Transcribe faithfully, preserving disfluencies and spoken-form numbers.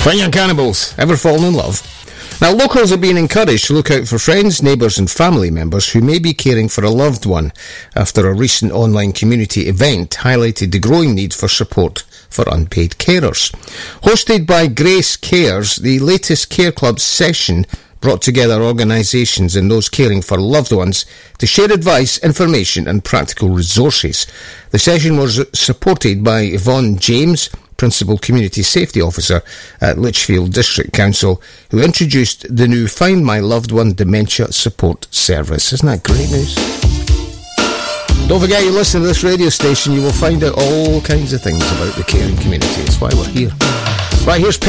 Fine Young Cannibals, ever fallen in love? Now, locals are being encouraged to look out for friends, neighbours and family members who may be caring for a loved one after a recent online community event highlighted the growing need for support for unpaid carers. Hosted by Grace Cares, the latest Care Club session brought together organisations and those caring for loved ones to share advice, information and practical resources. The session was supported by Yvonne James, Principal Community Safety Officer at Lichfield District Council, who introduced the new Find My Loved One Dementia Support Service. Isn't that great news? Don't forget, you listen to this radio station, you will find out all kinds of things about the caring community. That's why we're here. Right, here's